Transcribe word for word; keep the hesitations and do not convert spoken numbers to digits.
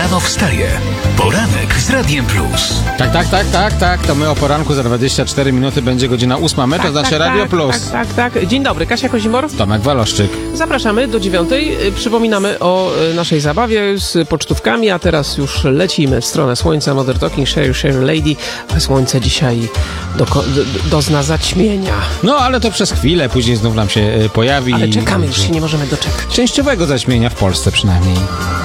rano wstaje. Poranek z Radiem Plus. Tak, tak, tak, tak, tak. To my o poranku za dwadzieścia cztery minuty będzie godzina ósma. My, Tak, to znaczy tak, Radio tak, Plus. Tak, tak, tak. Dzień dobry, Kasia Kozimor. Tomek Waloszczyk. Zapraszamy do dziewiątej. Y, Przypominamy o y, naszej zabawie z pocztówkami, a teraz już lecimy w stronę słońca. Modern Talking, Share, Share Lady. A słońce dzisiaj doko- do, dozna zaćmienia. No, ale to przez chwilę, później znów nam się y, pojawi. Ale czekamy, już się nie możemy doczekać. Częściowego zaćmienia w Polsce przynajmniej.